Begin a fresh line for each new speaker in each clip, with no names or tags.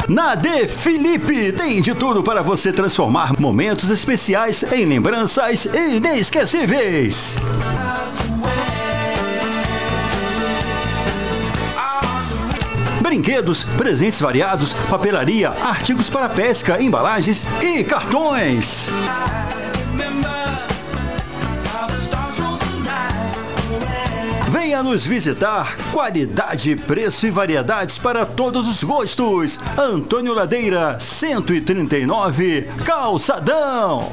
Na De Felipe tem de tudo para você transformar momentos especiais em lembranças inesquecíveis. Brinquedos, presentes variados, papelaria, artigos para pesca, embalagens e cartões. Venha nos visitar. Qualidade, preço e variedades para todos os gostos. Antônio Ladeira, 139, Calçadão.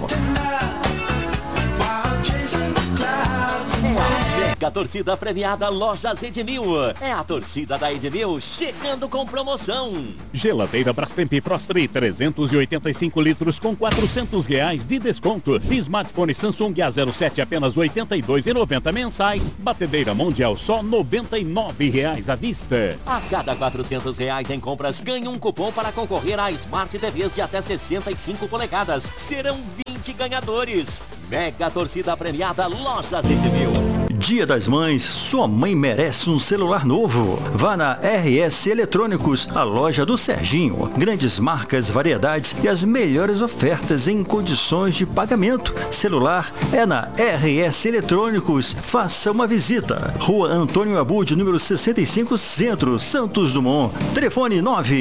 A torcida premiada Lojas Edmil. É a torcida da Edmil chegando com promoção.
Geladeira Brastemp Frost Free 385 litros com R$400 de desconto. Smartphone Samsung A07 apenas R$ 82,90 mensais. Batedeira Mundial só R$ 99 à vista.
A cada R$400 em compras ganhe um cupom para concorrer a Smart TVs de até 65 polegadas. Serão 20 ganhadores. Mega torcida premiada Lojas Edmil.
Dia das Mães, sua mãe merece um celular novo. Vá na RS Eletrônicos, a loja do Serginho. Grandes marcas, variedades e as melhores ofertas em condições de pagamento. Celular é na RS Eletrônicos. Faça uma visita. Rua Antônio Abud, número 65, Centro, Santos Dumont. Telefone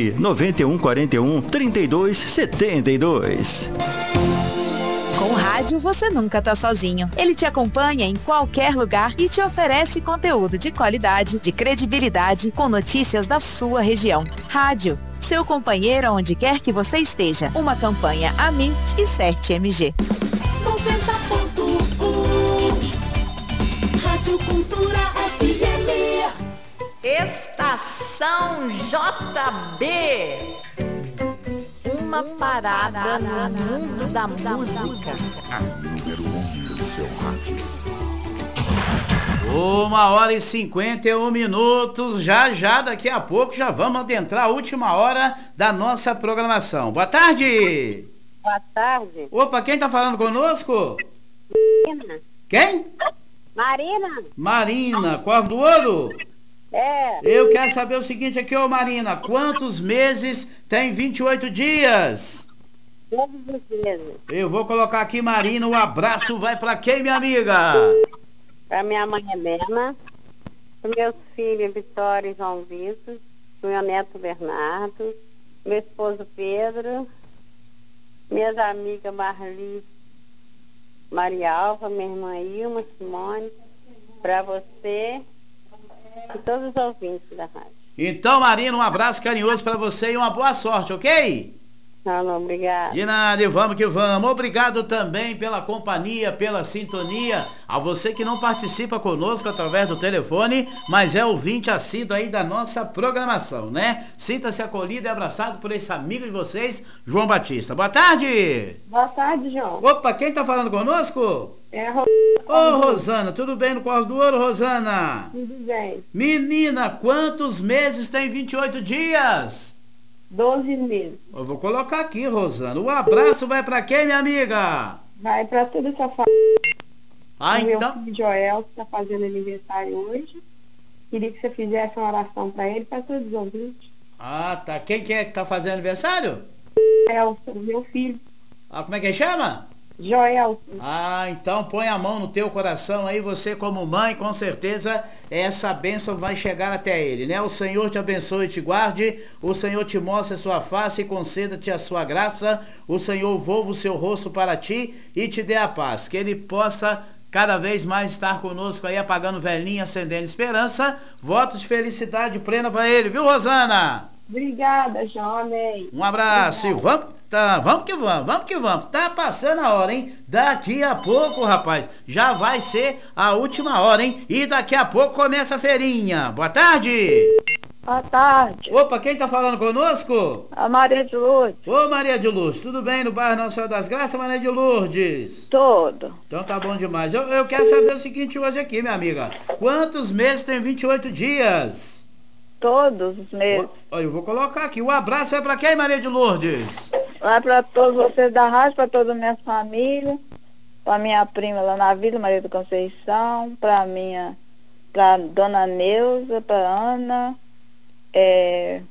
991413272.
Com o rádio, você nunca tá sozinho. Ele te acompanha em qualquer lugar e te oferece conteúdo de qualidade, de credibilidade, com notícias da sua região. Rádio, seu companheiro onde quer que você esteja. Uma campanha Amit e CERT-MG.
90.1 Rádio Cultura FM.
Estação JB. Uma parada no mundo da música.
A número 1 do seu rádio.
1h51. Já daqui a pouco já vamos adentrar a última hora da nossa programação. Boa tarde.
Boa tarde.
Opa, quem tá falando conosco?
Marina.
Quem? Marina, Corvo do Ouro?
É.
Eu quero saber o seguinte aqui, ô Marina, quantos meses tem 28 dias?
Todos os meses.
Eu vou colocar aqui, Marina, o abraço vai pra quem, minha amiga?
Pra minha mãe Helena, pro meus filhos Vitória e João Vitor, pro meu neto Bernardo, meu esposo Pedro, minhas amigas Marli, Maria Alva, minha irmã Ilma, Simone, pra você e todos os ouvintes da rádio.
Então, Marina, um abraço carinhoso pra você e uma boa sorte, ok?
Não, obrigado.
De nada, e vamos que vamos. Obrigado também pela companhia, pela sintonia. A você que não participa conosco através do telefone, mas é ouvinte assíduo aí da nossa programação, né? Sinta-se acolhido e abraçado por esse amigo de vocês, João Batista. Boa tarde.
Boa tarde, João.
Opa, quem tá falando conosco?
É a
Ô, Rosana, tudo bem no Corvo do Ouro, Rosana?
Tudo bem.
Menina, quantos meses tem 28 dias?
12 meses.
Eu vou colocar aqui, Rosana. O abraço vai pra quem, minha amiga?
Vai pra toda essa família.
Então.
Meu filho Joel, que tá fazendo aniversário hoje. Queria que você fizesse uma oração pra ele, pra todos os ouvintes.
Ah, tá. Quem que é que tá fazendo aniversário?
Elson, meu filho.
Ah, como é que ele chama?
Joel.
Ah, então põe a mão no teu coração aí, você como mãe, com certeza essa bênção vai chegar até ele, né? O Senhor te abençoe e te guarde, o Senhor te mostre a sua face e conceda-te a sua graça, o Senhor volva o seu rosto para ti e te dê a paz, que ele possa cada vez mais estar conosco aí, apagando velhinha, acendendo esperança. Voto de felicidade plena para ele, viu, Rosana?
Obrigada, João, amém.
Um abraço. Obrigada. E vamos que vamos. Tá passando a hora, hein? Daqui a pouco, rapaz, já vai ser a última hora, hein? E daqui a pouco começa a feirinha. Boa tarde.
Boa tarde.
Opa, quem tá falando conosco?
A Maria de Lourdes.
Ô, Maria de Lourdes, tudo bem no bairro Nossa Senhora das Graças, Maria de Lourdes?
Tudo.
Então tá bom demais. Eu quero saber o seguinte hoje aqui, minha amiga. Quantos meses tem 28 dias?
Todos os meses.
Eu vou colocar aqui. O abraço vai pra quem, Maria de Lourdes?
Vai pra todos vocês da rádio, pra toda a minha família, pra minha prima lá na Vila, Maria da Conceição, pra Dona Neuza, pra Ana,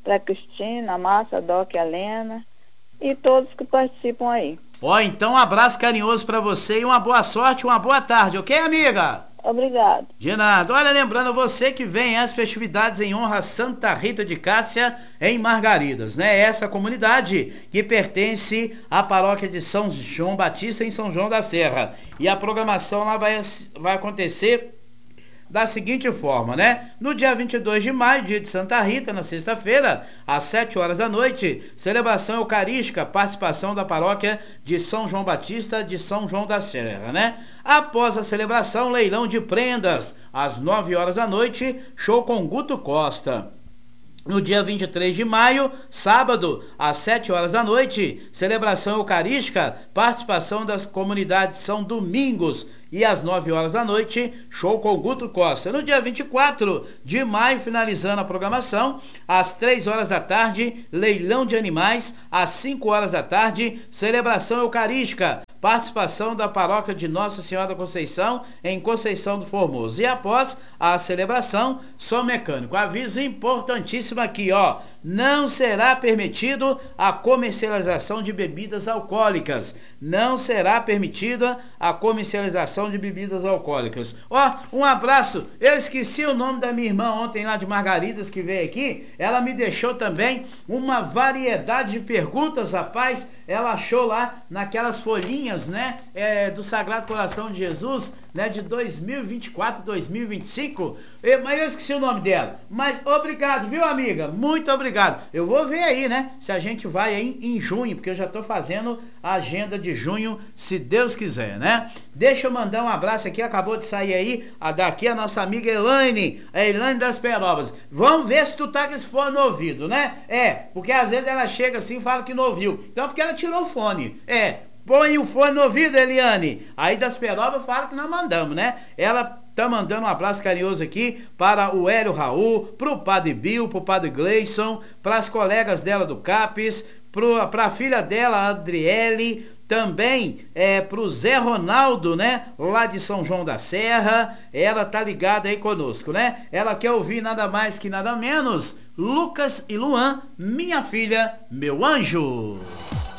para Cristina, a Márcia, a Doc, a Helena e todos que participam aí.
Ó, então um abraço carinhoso para você e uma boa sorte, uma boa tarde, ok, amiga?
Obrigado.
De nada. Olha, lembrando você que vem as festividades em honra a Santa Rita de Cássia em Margaridas, né? Essa comunidade que pertence à paróquia de São João Batista em São João da Serra. E a programação lá vai acontecer da seguinte forma, né? No dia 22 de maio, dia de Santa Rita, na sexta-feira, às 7 horas da noite, celebração eucarística, participação da paróquia de São João Batista de São João da Serra, né? Após a celebração, leilão de prendas, às 9 horas da noite, show com Guto Costa. No dia 23 de maio, sábado, às 7 horas da noite, celebração eucarística, participação das comunidades São Domingos. E às 9 horas da noite, show com Guto Costa. No dia 24 de maio, finalizando a programação, às 3 horas da tarde, leilão de animais. Às 5 horas da tarde, celebração eucarística, participação da paróquia de Nossa Senhora da Conceição, em Conceição do Formoso. E após a celebração, som mecânico. Aviso importantíssimo aqui, ó. Não será permitido a comercialização de bebidas alcoólicas. Não será permitida a comercialização de bebidas alcoólicas. Ó, um abraço. Eu esqueci o nome da minha irmã ontem lá de Margaridas que veio aqui. Ela me deixou também uma variedade de perguntas, rapaz. Ela achou lá naquelas folhinhas, né, do Sagrado Coração de Jesus, né, de 2024, 2025. Mas eu esqueci o nome dela. Mas obrigado, viu, amiga? Muito obrigado. Eu vou ver aí, né, se a gente vai aí em junho, porque eu já tô fazendo a agenda de junho, se Deus quiser, né? Deixa eu mandar um abraço aqui, acabou de sair aí, daqui a nossa amiga Elaine, a Elaine das Perobas. Vamos ver se tu tá com esse fone no ouvido, né? Porque às vezes ela chega assim e fala que não ouviu. Então, porque ela tirou o fone. Põe o fone no ouvido, Eliane. Aí das Perobas fala que nós mandamos, né? Ela tá mandando um abraço carinhoso aqui para o Hélio Raul, pro Padre Bill, pro Padre Gleison, para as colegas dela do CAPES, para a filha dela, a Adriele, também pro Zé Ronaldo, né, lá de São João da Serra. Ela tá ligada aí conosco, né? Ela quer ouvir nada mais que nada menos Lucas e Luan, Minha Filha, Meu Anjo.